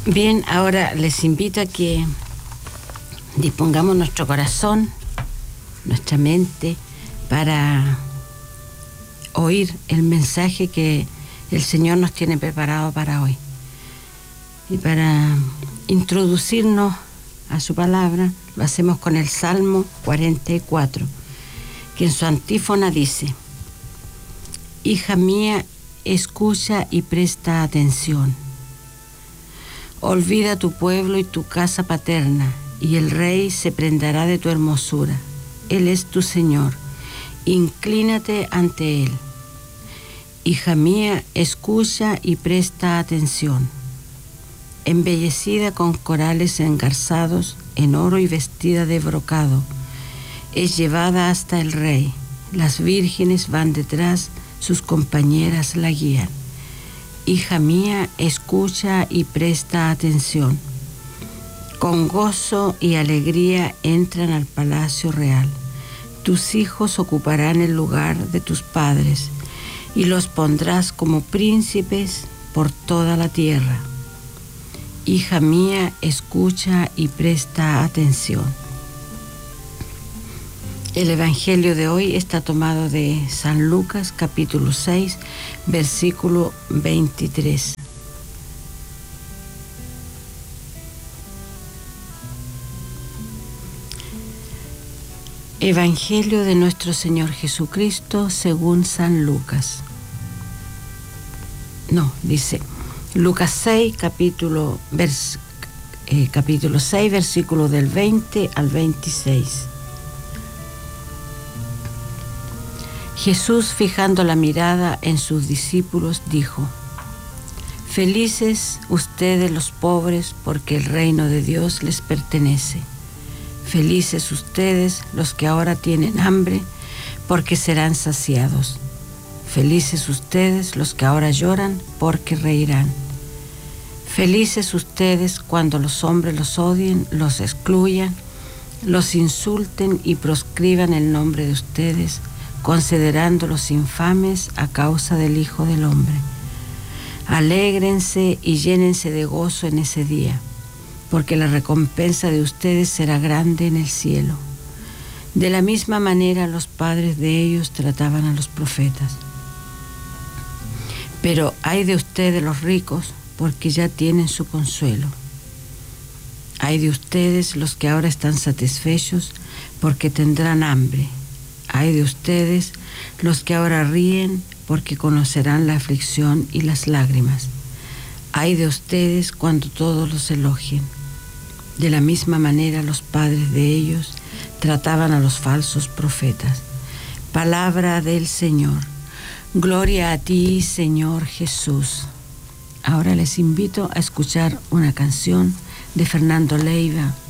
Bien, ahora les invito a que dispongamos nuestro corazón, nuestra mente, para oír el mensaje que el Señor nos tiene preparado para hoy. Y para introducirnos a su palabra, lo hacemos con el Salmo 44, que en su antífona dice: Hija mía, escucha y presta atención. Olvida tu pueblo y tu casa paterna, y el rey se prendará de tu hermosura. Él es tu Señor, inclínate ante Él. Hija mía, escucha y presta atención. Embellecida con corales engarzados, en oro y vestida de brocado, es llevada hasta el rey. Las vírgenes van detrás, sus compañeras la guían. Hija mía, escucha y presta atención. Con gozo y alegría entran al palacio real. Tus hijos ocuparán el lugar de tus padres y los pondrás como príncipes por toda la tierra. Hija mía, escucha y presta atención. El Evangelio de hoy está tomado de San Lucas, capítulo 6, versículo 23. Evangelio de nuestro Señor Jesucristo según San Lucas. Dice Lucas 6, capítulo 6, versículo del 20 al 26. Jesús, fijando la mirada en sus discípulos, dijo: Felices ustedes los pobres, porque el reino de Dios les pertenece. Felices ustedes los que ahora tienen hambre, porque serán saciados. Felices ustedes los que ahora lloran, porque reirán. Felices ustedes cuando los hombres los odien, los excluyan, los insulten y proscriban el nombre de ustedes, considerándolos infames a causa del Hijo del Hombre. Alégrense y llénense de gozo en ese día, porque la recompensa de ustedes será grande en el cielo. De la misma manera los padres de ellos trataban a los profetas. Pero ay de ustedes los ricos, porque ya tienen su consuelo. Ay de ustedes los que ahora están satisfechos, porque tendrán hambre. Ay de ustedes los que ahora ríen, porque conocerán la aflicción y las lágrimas. Ay de ustedes cuando todos los elogien. De la misma manera los padres de ellos trataban a los falsos profetas. Palabra del Señor. Gloria a ti, Señor Jesús. Ahora les invito a escuchar una canción de Fernando Leiva,